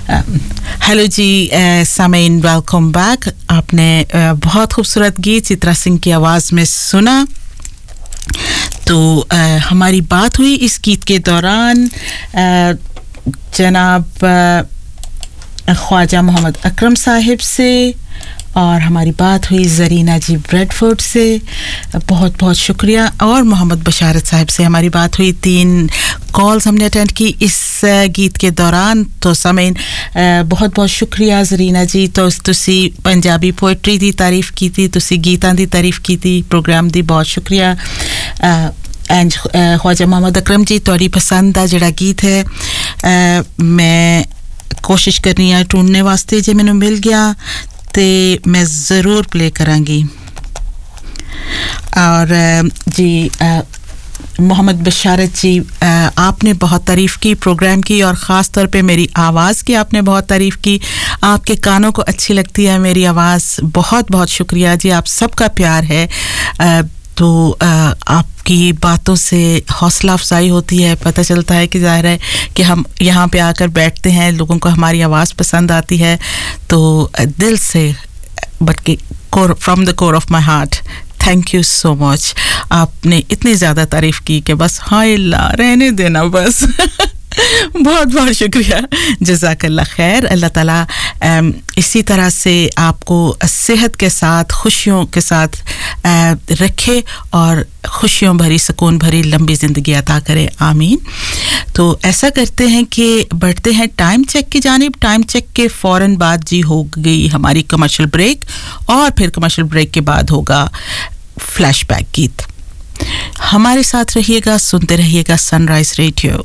Hello जी सामीन welcome back आपने बहुत खूबसूरत गीत चित्रा सिंह की आवाज़ में सुना तो हमारी बात हुई इस गीत के दौरान जनाब ख्वाजा मोहम्मद अकरम साहिब से और हमारी बात हुई ज़रीना जी ब्रेडफोर्ड से बहुत बहुत शुक्रिया और मोहम्मद बशारत साहब से हमारी बात हुई 3 कॉल्स हमने अटेंड की इस गीत के दौरान तो सामीन बहुत बहुत शुक्रिया ज़रीना जी तो तुसी पंजाबी पोएट्री दी तारीफ की थी तुसी गीतां दी तारीफ की थी प्रोग्राम दी बहुत शुक्रिया एंड ख्वाजा मोहम्मद अकरम जी तोड़ी पसंद दा जेड़ा गीत है मैं कोशिश करनी है ढूंढने वास्ते जे मैनू मिल गया ते मैं ज़रूर प्ले करांगी और जी मोहम्मद बशारत जी आपने बहुत तारीफ़ की प्रोग्राम की और ख़ास तौर पे मेरी आवाज़ की आपने बहुत तारीफ़ की आपके कानों को अच्छी लगती है मेरी आवाज़ बहुत बहुत शुक्रिया जी आप सबका प्यार है तो आपकी बातों से हौसला अफजाई होती है पता चलता है कि ज़ाहिर है कि हम यहाँ पे आकर बैठते हैं लोगों को हमारी आवाज़ पसंद आती है तो दिल से but from the core of my heart thank you so much आपने इतनी ज़्यादा तारीफ़ की कि बस हाय अल्लाह रहने देना बस बहुत बहुत शुक्रिया जज़ाकल्लाह खैर अल्लाह ताला इसी तरह से आपको सेहत के साथ खुशियों के साथ रखे और खुशियों भरी सुकून भरी लंबी ज़िंदगी अता करे आमीन तो ऐसा करते हैं कि बढ़ते हैं टाइम चेक की जानिब टाइम चेक के फ़ौरन बाद जी हो गई हमारी कमर्शियल ब्रेक और फिर कमर्शियल ब्रेक के बाद होगा फ्लैशबैक गीत हमारे साथ रहिएगा सुनते रहिएगा sunrise radio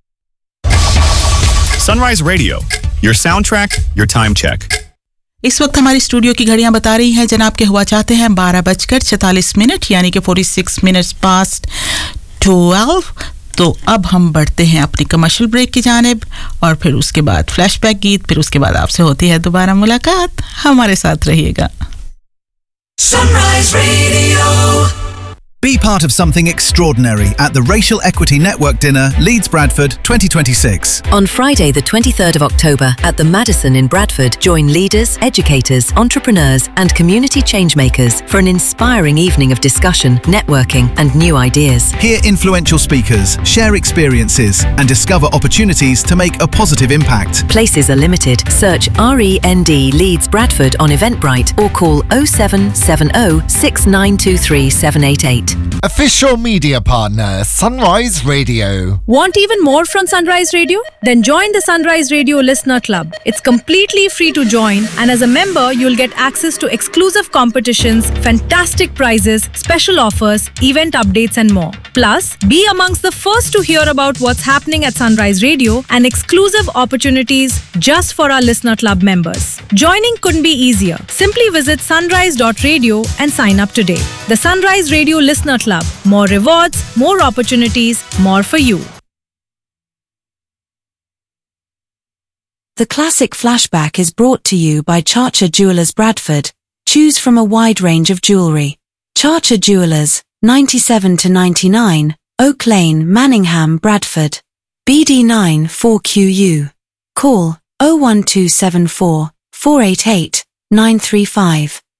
Sunrise Radio, your soundtrack, your time check. इस वक्त हमारी स्टूडियो की घड़ियां बता रही हैं जनाब के हुआ चाहते हैं 12:46 यानी कि 46 minutes past 12 तो अब हम बढ़ते हैं अपनी कमर्शियल ब्रेक की जानिब और फिर उसके बाद फ्लैशबैक गीत फिर उसके बाद आपसे होती है दोबारा मुलाकात हमारे साथ रहिएगा Sunrise Radio Be part of something extraordinary at the Racial Equity Network Dinner, Leeds Bradford 2026. On Friday, the 23rd of October, at the Madison in Bradford, join leaders, educators, entrepreneurs, and community changemakers for an inspiring evening of discussion, networking, and new ideas. Hear influential speakers, share experiences, and discover opportunities to make a positive impact. Places are limited. Search REND Leeds Bradford on Eventbrite or call 0770 6923 788. Official media partner, Sunrise Radio. Want even more from Sunrise Radio? Then join the Sunrise Radio Listener Club. It's completely free to join, and as a member, you'll get access to exclusive competitions, fantastic prizes, special offers, event updates, and more. Plus, be amongst the first to hear about what's happening at Sunrise Radio and exclusive opportunities just for our Listener Club members. Joining couldn't be easier. Simply visit sunrise.radio and sign up today. The Sunrise Radio Listener Club. More rewards, more opportunities, more for you. The Classic Flashback is brought to you by Charcher Jewellers Bradford. Choose from a wide range of jewellery. Charcher Jewellers, 97 to 99, Oak Lane, Manningham, Bradford. BD9 4QU. Call 01274 488 935.